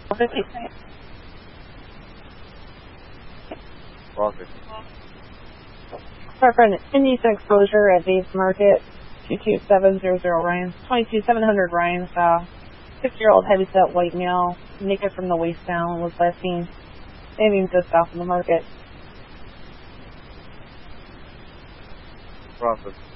Walker. Preference indecent exposure at Dave's Market, 22700 Ryan, 22700 Ryan, 6-year-old heavyset white male, naked from the waist down, was last seen standing just south of the market. Process.